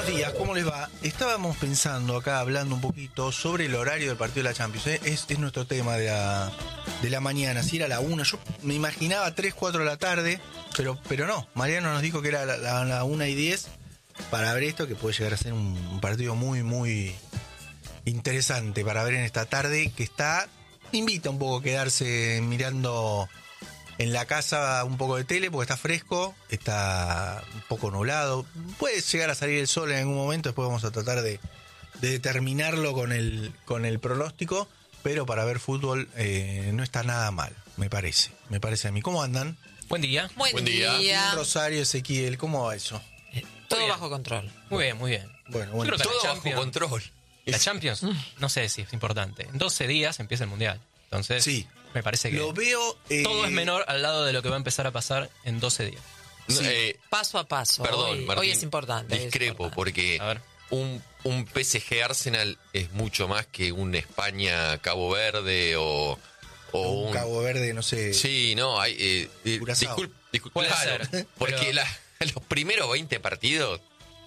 Buenos días, ¿cómo les va? Estábamos pensando acá, hablando un poquito sobre el horario del partido de la Champions. Es nuestro tema de la mañana, si era la 1. Yo me imaginaba 3, 4 de la tarde, pero no. Mariano nos dijo que era la 1:10 para ver esto, que puede llegar a ser un partido muy, muy interesante para ver en esta tarde, que invita un poco a quedarse mirando en la casa un poco de tele, porque está fresco, está un poco nublado. Puede llegar a salir el sol en algún momento, después vamos a tratar de determinarlo con el pronóstico, pero para ver fútbol no está nada mal, me parece a mí. ¿Cómo andan? Buen día. Buen día. Rosario, Ezequiel, ¿cómo va eso? Todo bien. bajo control. Muy bien, muy bien. Bueno, Yo creo que Todo la bajo control. La Champions, no sé si es importante. En 12 días empieza el Mundial. Entonces, Sí. me parece que Lo veo... todo es menor al lado de lo que va a empezar a pasar en 12 días. Sí. Paso a paso. Perdón, hoy, Martín, hoy es importante. Discrepo, porque A ver. un PSG Arsenal es mucho más que un España Cabo Verde o un Cabo Verde, no sé... Sí, no, hay... Curazao. Puede claro, ser, porque pero- los primeros 20 partidos,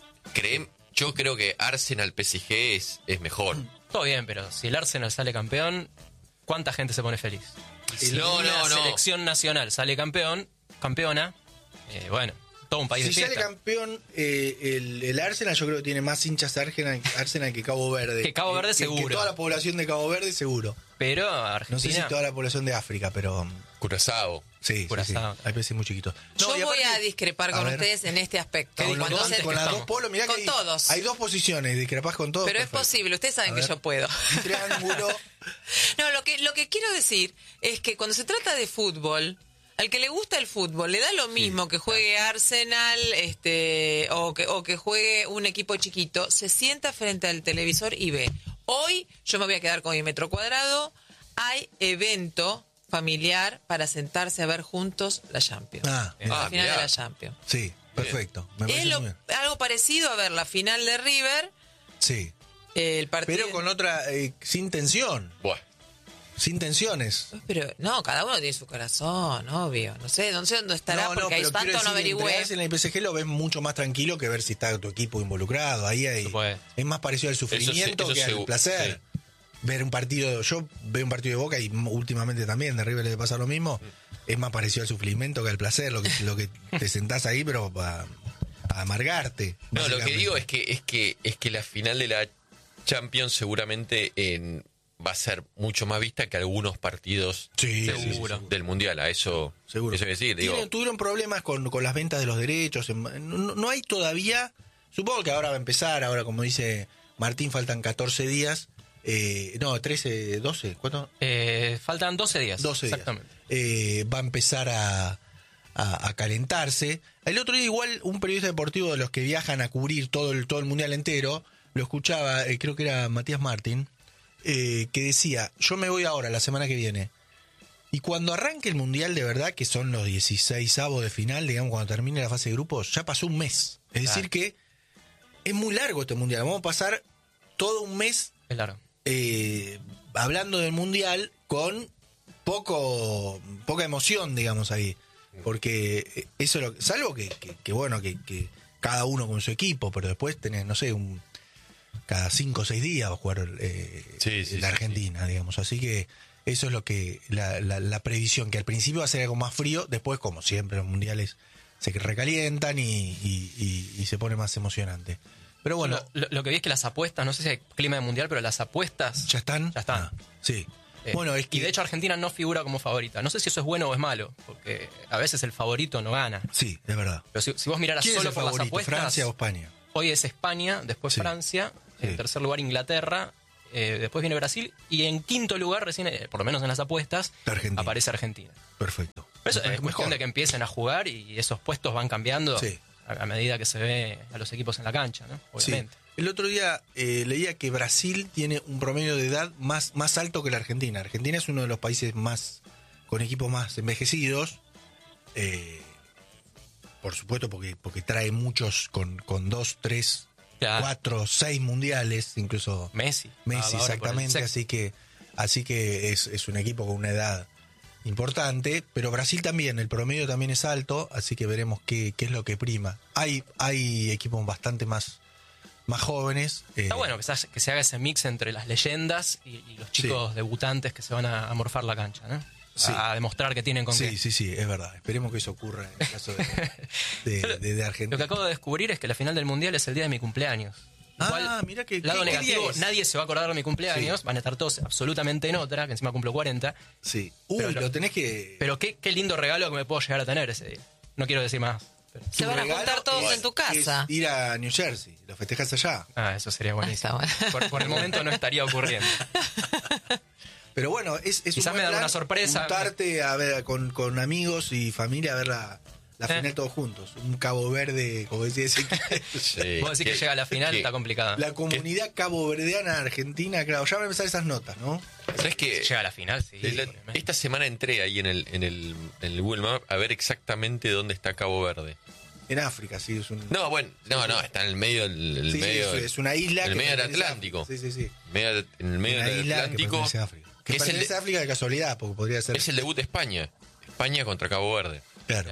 yo creo que Arsenal PSG es mejor. Todo bien, pero si el Arsenal sale campeón, ¿cuánta gente se pone feliz? Y si No, una no, no. selección nacional sale campeona, bueno, todo un país Si de sale fiesta. campeón el Arsenal, yo creo que tiene más hinchas Arsenal que Cabo Verde. Que Cabo Verde Que seguro. toda la población de Cabo Verde, seguro. Pero No sé si Argentina... toda la población de África, pero Curazao. sí. Curazao. Hay veces muy chiquitos. Yo voy a discrepar con ustedes en este aspecto. ¿Qué Con, dijo? Cuando se- con las estamos? dos polos, mirá Con que todos. hay dos posiciones, discrepás con todos. Pero es perfecto. posible, ustedes saben A que ver. yo puedo. Un triángulo. No, lo que quiero decir es que cuando se trata de fútbol, al que le gusta el fútbol, le da lo mismo que juegue Arsenal o que juegue un equipo chiquito, se sienta frente al televisor y ve. Hoy yo me voy a quedar con mi metro cuadrado, hay evento familiar para sentarse a ver juntos la Champions. Ah, La final mirá. de la Champions. sí, perfecto. Me Es parece muy bien. algo parecido a ver la final de River, Sí. el partido... Pero con otra, sin tensión, Bueno, sin tensiones. Pero no, cada uno tiene su corazón, obvio. No sé dónde estará porque hay pero tanto quiero no decir, entre averigüé. Arsenal y el PSG lo ves mucho más tranquilo que ver si está tu equipo involucrado. Ahí puede. es más parecido al sufrimiento eso que al seguro, placer. sí. Ver un partido, yo veo un partido de Boca y últimamente también de River le pasa lo mismo. Es más parecido al sufrimiento que al placer, lo que te sentás ahí, pero a amargarte. no, lo que básicamente. digo es que la final de la Champions seguramente va a ser mucho más vista que algunos partidos Sí, Seguro. del Mundial. A eso, Seguro. eso es decir, digo, Tuvieron problemas con las ventas de los derechos. No hay todavía. Supongo que ahora va a empezar. Ahora, como dice Martín, faltan 14 días. 13, 12. ¿Cuánto? Faltan 12 días. 12 días. Exactamente. Va a empezar a calentarse. El otro día, igual, un periodista deportivo de los que viajan a cubrir todo el mundial entero, lo escuchaba, creo que era Matías Martín, que decía: yo me voy ahora, la semana que viene. Y cuando arranque el mundial de verdad, que son los 16avos de final, digamos, cuando termine la fase de grupos, ya pasó un mes. Es decir que es muy largo este mundial. Vamos a pasar todo un mes Claro. hablando del mundial con poca emoción, digamos, ahí. Porque eso es salvo que bueno, que cada uno con su equipo, pero después tenés, no sé, cada 5 o 6 días va a jugar la Argentina, digamos. Así que eso es lo que la previsión, que al principio va a ser algo más frío, después, como siempre, los mundiales se recalientan y se pone más emocionante. Pero bueno, Lo que vi es que las apuestas, no sé si hay clima de mundial, pero las apuestas ¿ya están? Ya están. Ah, sí. Bueno, es que... Y de hecho Argentina no figura como favorita. No sé si eso es bueno o es malo, porque a veces el favorito no gana. Sí, es verdad. Pero si vos miraras ¿Quién es solo el por las favorito, apuestas, Francia o España? hoy es España, después Sí. Francia, en Sí. tercer lugar Inglaterra, después viene Brasil y en quinto lugar, recién, por lo menos en las apuestas, Argentina. aparece Argentina. Perfecto. Pero eso Me es parece cuestión mejor. de que empiecen a jugar y esos puestos van cambiando Sí. a medida que se ve a los equipos en la cancha, ¿no? Sí. Obviamente. El otro día leía que Brasil tiene un promedio de edad más alto que la Argentina. Argentina es uno de los países con equipos más envejecidos. Por supuesto, porque trae muchos con 2, 3, Claro. 4, 6 mundiales, incluso Messi. Messi, Ahora por el exactamente. sexto. Así que es un equipo con una edad importante, pero Brasil también, el promedio también es alto, así que veremos qué es lo que prima. Hay equipos bastante más más jóvenes. Está bueno que se haga ese mix entre las leyendas y los chicos debutantes que se van a morfar la cancha, ¿no? Sí. A demostrar que tienen con qué. Sí, es verdad. Esperemos que eso ocurra en el caso de Argentina. Lo que acabo de descubrir es que la final del Mundial es el día de mi cumpleaños. Igual, mira que lado ¿qué negativo, día es? nadie se va a acordar de mi cumpleaños, van a estar todos absolutamente en otra, que encima cumplo 40. Sí. Pero lo tenés que... Pero qué lindo regalo que me puedo llegar a tener ese día. No quiero decir más. Pero... Se van a juntar todos en tu casa. Es ir a New Jersey, lo festejas allá. Eso sería buenísimo. Está bueno. Por el momento no estaría ocurriendo. Pero bueno, es Quizás un buen me da plan una sorpresa. juntarte a ver con amigos y familia a ver la final todos juntos. Un Cabo Verde, como decía Ezequiel. Sí. Vos decís que llega a la final, está complicada. La comunidad caboverdiana argentina, claro, ya van a empezar esas notas, ¿no? ¿Sabes qué? Llega a la final, sí. Esta semana entré ahí en el Google Maps a ver exactamente dónde está Cabo Verde. En África, sí, es un... No, bueno, no, está en el medio del Sí, medio, es una isla en el que medio del pertenece a Atlántico. África. Sí. En el medio Una del isla que Atlántico. pertenece a África. Que Es el pertenece a África de casualidad, porque podría ser... Es el debut de España. España contra Cabo Verde. Claro.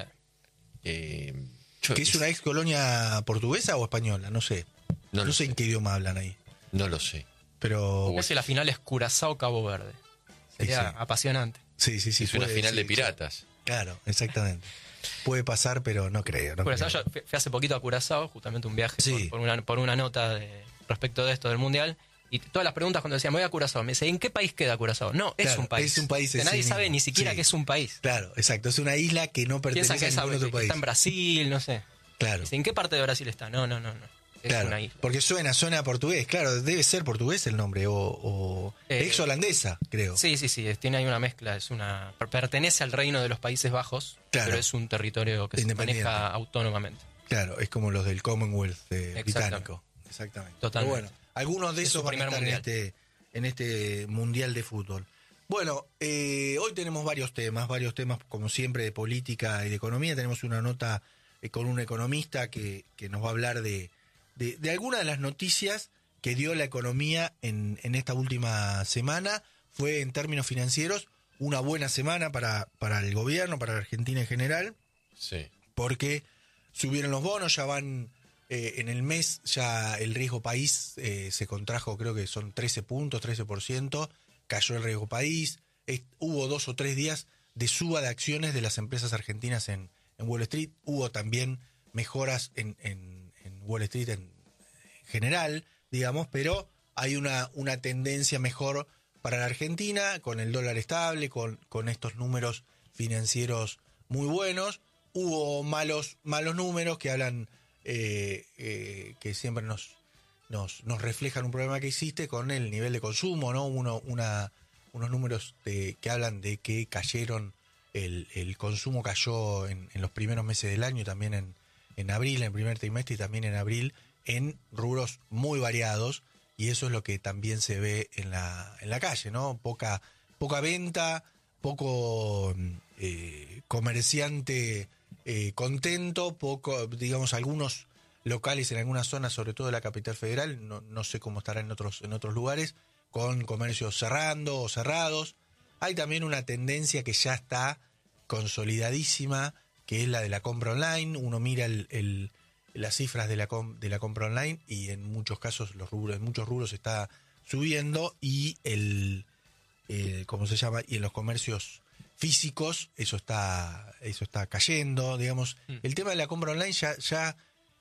Eh, ¿Que es una ex colonia portuguesa o española? No sé. No lo sé en sé. qué idioma hablan ahí. No lo sé. Pero... No sé si la final es Curazao-Cabo Verde. Sería Sí. apasionante. Sí. Es una puede, final sí, de piratas. Claro, exactamente. Puede pasar, pero no creo. Curazao, yo fui hace poquito a Curazao, justamente un viaje Sí. por una nota respecto de esto del Mundial. Y todas las preguntas cuando decían, me voy a Curazao, me dice, ¿en qué país queda Curazao? No, es Claro, un país. es un país en Nadie sí sabe mismo. ni siquiera Sí. que es un país. Claro, exacto. Es una isla que no Piensa pertenece que, a ningún otro que país. está en Brasil, no sé. Claro. Dice, ¿en qué parte de Brasil está? No. Es Claro, una isla. porque suena portugués, claro, debe ser portugués el nombre, o ex holandesa, creo. Sí, tiene ahí una mezcla, pertenece al reino de los Países Bajos, Claro. pero es un territorio que se Independiente. maneja autónomamente. Claro, es como los del Commonwealth Exactamente. británico. Exactamente. Totalmente. Pero bueno, algunos de Es esos su van a primer estar mundial. en este mundial de fútbol. Bueno, hoy tenemos varios temas, como siempre, de política y de economía. Tenemos una nota con un economista que nos va a hablar de algunas de las noticias que dio la economía en esta última semana. Fue, en términos financieros, una buena semana para el gobierno, para la Argentina en general, Sí. porque subieron los bonos, ya van en el mes, ya el riesgo país se contrajo, creo que son 13 puntos, 13%, cayó el riesgo país, hubo 2 o 3 días de suba de acciones de las empresas argentinas en Wall Street, hubo también mejoras en Wall Street en general, digamos, pero hay una tendencia mejor para la Argentina, con el dólar estable, con estos números financieros muy buenos. Hubo malos números que hablan, que siempre nos reflejan un problema que existe con el nivel de consumo, ¿no? Unos números que hablan de que cayeron, el consumo cayó en los primeros meses del año, también en abril, en el primer trimestre y también en abril, en rubros muy variados, y eso es lo que también se ve en la calle, ¿no? Poca venta, poco comerciante contento, poco, digamos, algunos locales en algunas zonas, sobre todo de la capital federal, no sé cómo estará en otros lugares, con comercios cerrando o cerrados. Hay también una tendencia que ya está consolidadísima, que es la de la compra online. Uno mira las cifras de la compra online y en muchos casos en muchos rubros está subiendo, y ¿cómo se llama? Y en los comercios físicos eso está cayendo, digamos. El tema de la compra online ya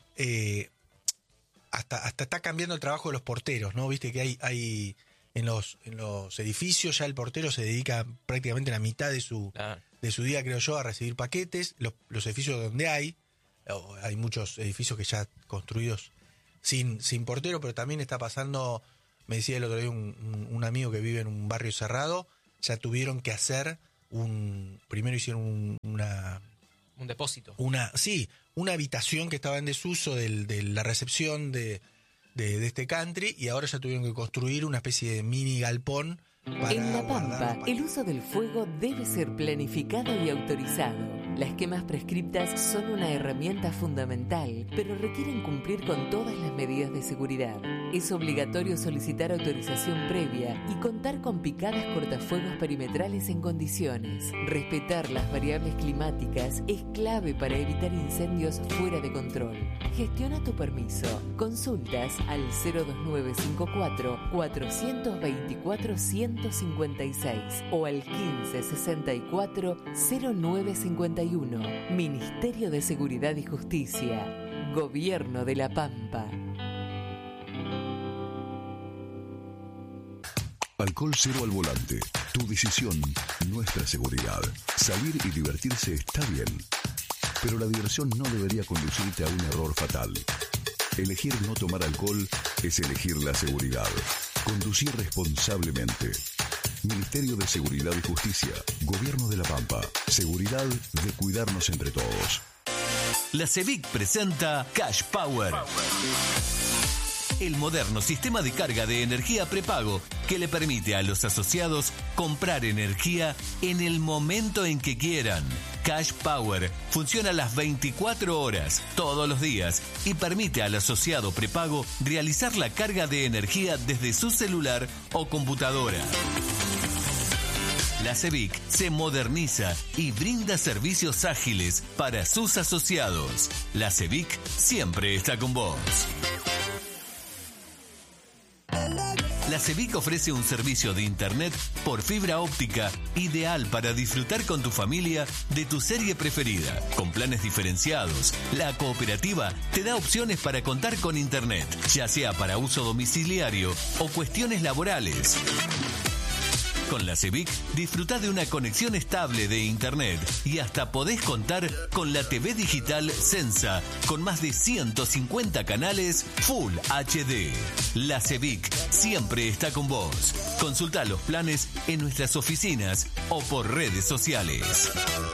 hasta está cambiando el trabajo de los porteros, ¿no? Viste que hay en los edificios ya el portero se dedica prácticamente la mitad de su día, creo yo, a recibir paquetes. Los edificios donde hay muchos edificios que ya construidos sin portero, pero también está pasando, me decía el otro día un amigo que vive en un barrio cerrado, ya tuvieron que hacer primero hicieron un depósito. Una habitación que estaba en desuso de la recepción de este country, y ahora ya tuvieron que construir una especie de mini galpón para En La Pampa, guardar. el uso del fuego debe ser planificado y autorizado. Las quemas prescriptas son una herramienta fundamental, pero requieren cumplir con todas las medidas de seguridad. Es obligatorio solicitar autorización previa y contar con picadas cortafuegos perimetrales en condiciones. Respetar las variables climáticas es clave para evitar incendios fuera de control. Gestiona tu permiso. Consultas al 02954 424 156 o al 1564 0951. Ministerio de Seguridad y Justicia. Gobierno de La Pampa. Alcohol cero al volante. Tu decisión, nuestra seguridad. Salir y divertirse está bien, pero la diversión no debería conducirte a un error fatal. Elegir no tomar alcohol es elegir la seguridad. Conducir responsablemente. Ministerio de Seguridad y Justicia. Gobierno de La Pampa. Seguridad de cuidarnos entre todos. La CEVIC presenta Cash Power. El moderno sistema de carga de energía prepago que le permite a los asociados comprar energía en el momento en que quieran. Cash Power funciona las 24 horas, todos los días, y permite al asociado prepago realizar la carga de energía desde su celular o computadora. La CEVIC se moderniza y brinda servicios ágiles para sus asociados. La CEVIC siempre está con vos. La CEVIC ofrece un servicio de internet por fibra óptica ideal para disfrutar con tu familia de tu serie preferida. Con planes diferenciados, la cooperativa te da opciones para contar con internet, ya sea para uso domiciliario o cuestiones laborales. Con la CEVIC disfrutá de una conexión estable de internet y hasta podés contar con la TV digital Sensa con más de 150 canales Full HD. La CEVIC siempre está con vos. Consultá los planes en nuestras oficinas o por redes sociales.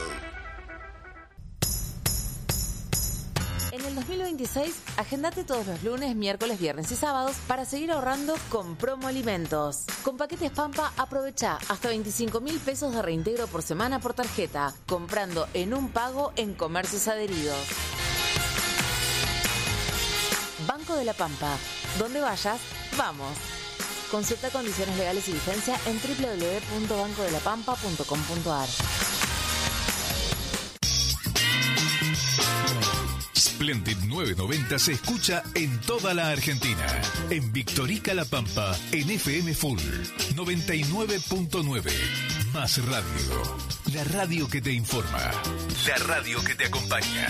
En el 2026, agendate todos los lunes, miércoles, viernes y sábados para seguir ahorrando con Promo Alimentos. Con Paquetes Pampa, aprovecha hasta 25.000 pesos de reintegro por semana por tarjeta, comprando en un pago en comercios adheridos. Banco de la Pampa. Donde vayas, vamos. Consulta condiciones legales y vigencia en www.bancodelapampa.com.ar. Splendid 990 se escucha en toda la Argentina. En Victorica La Pampa, en FM Full 99.9. Más radio. La radio que te informa. La radio que te acompaña.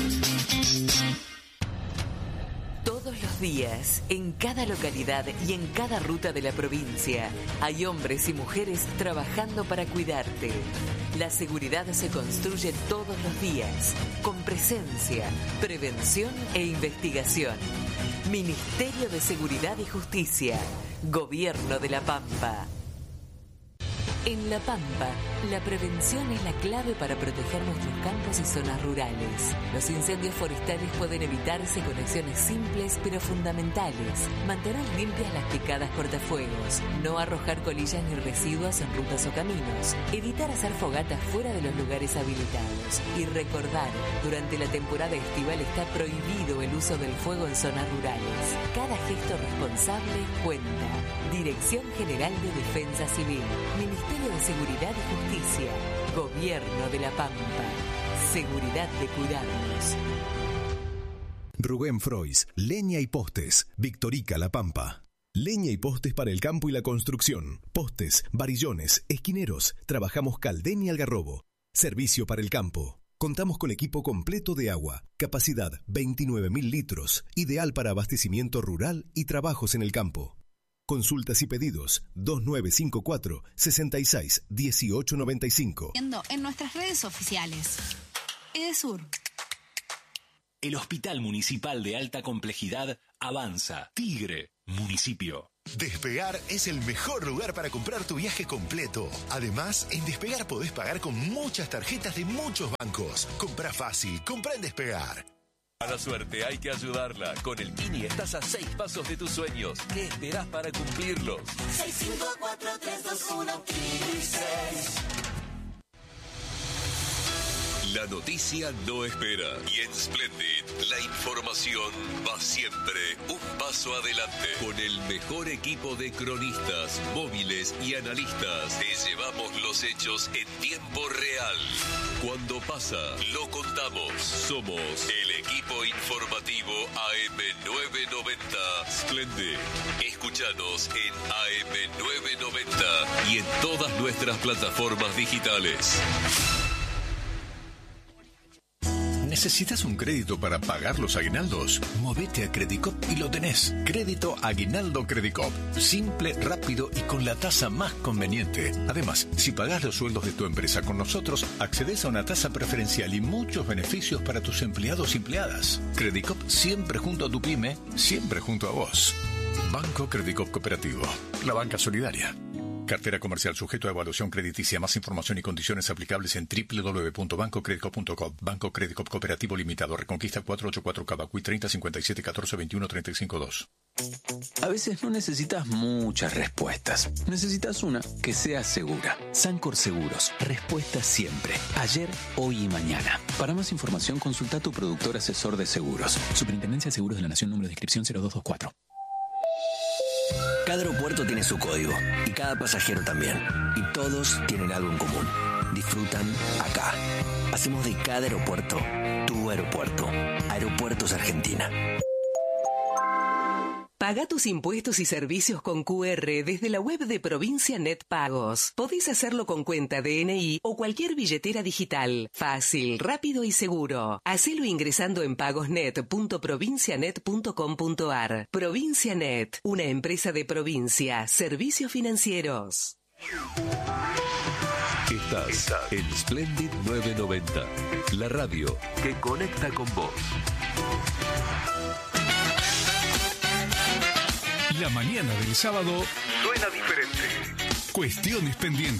Todos los días, en cada localidad y en cada ruta de la provincia, hay hombres y mujeres trabajando para cuidarte. La seguridad se construye todos los días, con presencia, prevención e investigación. Ministerio de Seguridad y Justicia, Gobierno de La Pampa. En La Pampa, la prevención es la clave para proteger nuestros campos y zonas rurales. Los incendios forestales pueden evitarse con acciones simples pero fundamentales. Mantener limpias las picadas cortafuegos, no arrojar colillas ni residuos en rutas o caminos, evitar hacer fogatas fuera de los lugares habilitados y recordar, durante la temporada estival está prohibido el uso del fuego en zonas rurales. Cada gesto responsable cuenta. Dirección General de Defensa Civil, Ministerio de Seguridad y Justicia, Gobierno de La Pampa. Seguridad de cuidarnos. Rubén Frois, leña y postes, Victorica La Pampa. Leña y postes para el campo y la construcción. Postes, varillones, esquineros. Trabajamos Caldén y Algarrobo. Servicio para el campo. Contamos con equipo completo de agua. Capacidad 29.000 litros. Ideal para abastecimiento rural y trabajos en el campo. Consultas y pedidos 2954 66 1895. En nuestras redes oficiales. Edesur. El Hospital Municipal de Alta Complejidad avanza. Tigre, municipio. Despegar es el mejor lugar para comprar tu viaje completo. Además, en Despegar podés pagar con muchas tarjetas de muchos bancos. Comprá fácil, comprá en Despegar. A la suerte hay que ayudarla. Con el Kini estás a 6 pasos de tus sueños. ¿Qué esperás para cumplirlos? 654-321-Kini 6. La noticia no espera. Y en Splendid, la información va siempre un paso adelante. Con el mejor equipo de cronistas, móviles y analistas, te llevamos los hechos en tiempo real. Cuando pasa, lo contamos. Somos el equipo informativo AM990 Splendid. Escúchanos en AM990 y en todas nuestras plataformas digitales. ¿Necesitas un crédito para pagar los aguinaldos? Movete a Credicop y lo tenés. Crédito Aguinaldo Credicop. Simple, rápido y con la tasa más conveniente. Además, si pagás los sueldos de tu empresa con nosotros, accedes a una tasa preferencial y muchos beneficios para tus empleados y empleadas. Credicop siempre junto a tu pyme, siempre junto a vos. Banco Credicop Cooperativo. La banca solidaria. Cartera comercial sujeto a evaluación crediticia. Más información y condiciones aplicables en www.bancocredicop.com. Banco Credicop Cooperativo Limitado. Reconquista 484 Cavacuy 30 57 14 21 35 2. A veces no necesitas muchas respuestas. Necesitas una que sea segura. Sancor Seguros. Respuesta siempre. Ayer, hoy y mañana. Para más información, consulta a tu productor asesor de seguros. Superintendencia de Seguros de la Nación, número de inscripción 0224. Cada aeropuerto tiene su código y cada pasajero también. Y todos tienen algo en común. Disfrutan acá. Hacemos de cada aeropuerto tu aeropuerto. Aeropuertos Argentina. Paga tus impuestos y servicios con QR desde la web de Provincia Net Pagos. Podés hacerlo con cuenta DNI o cualquier billetera digital. Fácil, rápido y seguro. Hacelo ingresando en pagosnet.provincianet.com.ar. Provincia Net, una empresa de provincia. Servicios financieros. Estás en Splendid 990, la radio que conecta con vos. La mañana del sábado suena diferente. Cuestiones pendientes.